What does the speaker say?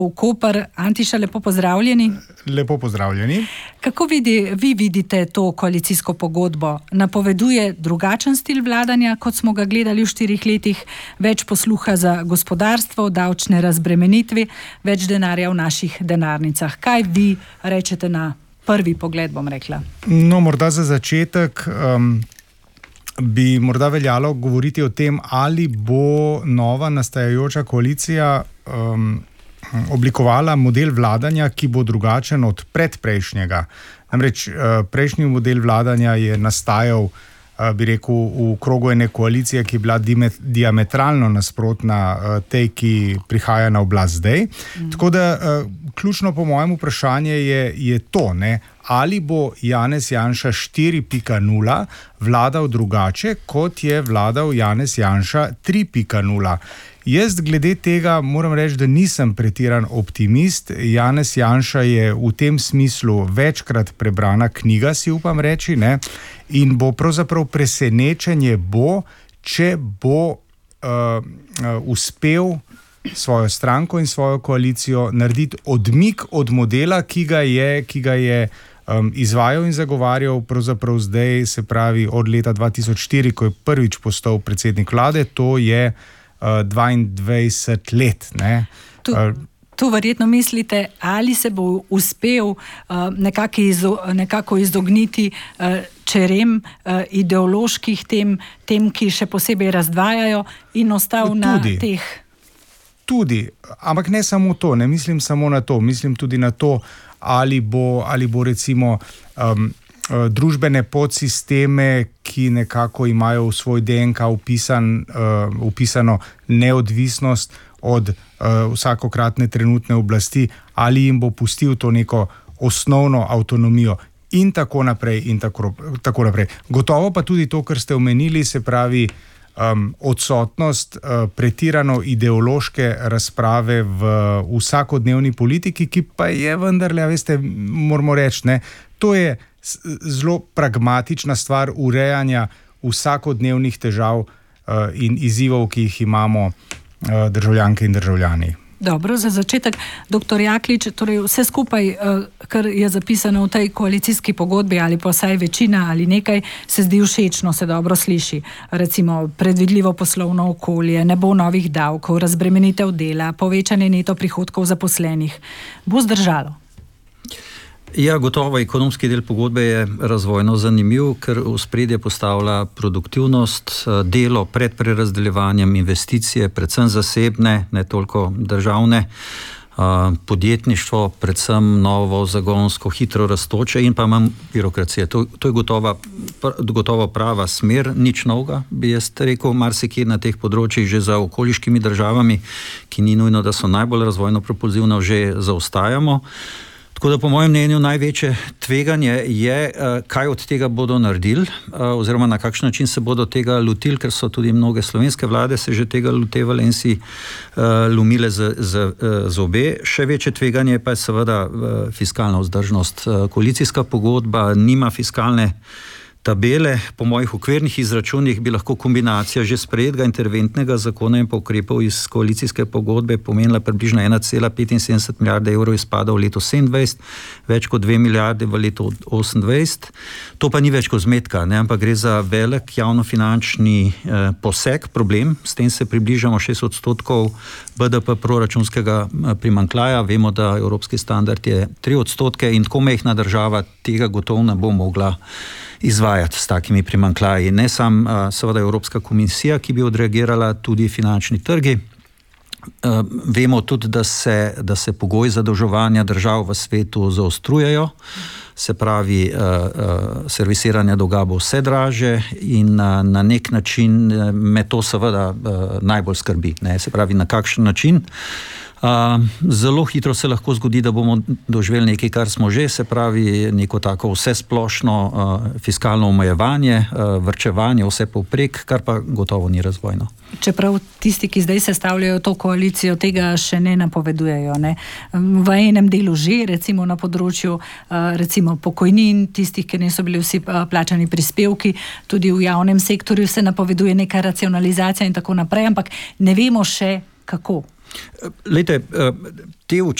v Koper. Antiša, lepo pozdravljeni. Lepo pozdravljeni. Kako vi vidite to koalicijsko pogodbo? Napoveduje drugačen stil vladanja, kot smo ga gledali v 4 letih, več posluha za gospodarstvo, davčne razbremenitve, več denarja v naših denarnicah. Kaj vi rečete na prvi pogled, bom rekla? No, morda za začetek bi morda veljalo govoriti o tem, ali bo nova nastajajoča koalicija oblikovala model vladanja, ki bo drugačen od predprejšnjega. Namreč prejšnji model vladanja je nastajal, bi rekel, v krogu ene koalicije, ki je bila diametralno nasprotna tej, ki prihaja na oblast zdaj. Tako da ključno po mojem vprašanje je to, ne? Ali bo Janez Janša 4.0 vladal drugače, kot je vladal Janez Janša 3.0. Jaz glede tega moram reči, da nisem pretiran optimist. Janez Janša je v tem smislu večkrat prebrana knjiga, si upam reči, ne? In bo pravzaprav presenečenje če bo uspel svojo stranko in svojo koalicijo narediti odmik od modela, ki ga je izvajal in zagovarjal pravzaprav zdaj, se pravi od leta 2004, ko je prvič postal predsednik vlade, to je 22 let. Ne? Tu verjetno mislite, ali se bo uspel nekako izogniti čerem ideoloških tem, ki še posebej razdvajajo in ostal na teh. Tudi, ampak ne samo to, ne mislim samo na to, mislim tudi na to, ali bo recimo družbene podsisteme, ki nekako imajo v svoj DNK upisano neodvisnost od vsakokratne trenutne oblasti, ali jim bo pustil to neko osnovno avtonomijo in tako naprej in tako naprej. Gotovo pa tudi to, kar ste omenili, se pravi odsotnost pretirano ideološke razprave v vsakodnevni politiki, ki pa je vendarle, veste, moramo reči, ne, to je zelo pragmatična stvar urejanja vsakodnevnih težav in izzivov, ki jih imamo državljanke in državljani. Dobro, za začetek, dr. Jaklič, torej vse skupaj, kar je zapisano v tej koalicijski pogodbi, ali pa vsaj večina ali nekaj, se zdi všečno, se dobro sliši. Recimo predvidljivo poslovno okolje, ne bo novih davkov, razbremenitev dela, povečanje neto prihodkov zaposlenih. Bo zdržalo? Ja, gotovo, ekonomski del pogodbe je razvojno zanimiv, ker v ospredje postavlja produktivnost, delo pred prerazdeljevanjem, investicije, predvsem zasebne, ne toliko državne, podjetništvo, predvsem novo, zagonsko, hitro rastoče in pa manj birokracije. To je gotovo prava smer, nič novega, bi jaz rekel, marsikje na teh področjih že za okoliškimi državami, ki ni nujno, da so najbolj razvojno propulzivno, že zaostajamo. Tako da po mojem mnenju največje tveganje je, kaj od tega bodo naredili, oziroma na kakšen način se bodo tega lotili, ker so tudi mnoge slovenske vlade se že tega lotevale in si lomile z obe. Še večje tveganje pa je seveda fiskalna vzdržnost. Koalicijska pogodba nima fiskalne tabele. Po mojih okvirnih izračunih bi lahko kombinacija že sprejetega interventnega zakona in pa ukrepov iz koalicijske pogodbe pomenila približno 1,75 milijarde evrov izpada v letu 27, več kot 2 milijarde v letu 28. To pa ni več kozmetika, ne, ampak gre za velik javnofinančni poseg, problem. S tem se približamo 6% BDP proračunskega primanjkljaja. Vemo, da evropski standard je 3% in tako majhna država tega gotovo ne bo mogla izvajati s takimi primanjkljaji. Ne samo seveda Evropska komisija, ki bi odreagirala, tudi finančni trgi. Vemo tudi, da se pogoji zadolževanja držav v svetu zaostrujejo, se pravi, servisiranje dolga bo vse draže in na nek način me to seveda najbolj skrbi. Ne? Se pravi, na kakšen način. Zelo hitro se lahko zgodi, da bomo doživeli nekaj, kar smo že, se pravi neko tako vsesplošno fiskalno omejevanje, varčevanje, vse povprek, kar pa gotovo ni razvojno. Čeprav tisti, ki zdaj sestavljajo to koalicijo, tega še ne napovedujejo. Ne? V enem delu že, recimo na področju recimo pokojnin, tistih, ki niso bili vsi plačani prispevki, tudi v javnem sektorju se napoveduje neka racionalizacija in tako naprej, ampak ne vemo še kako. Lejte, te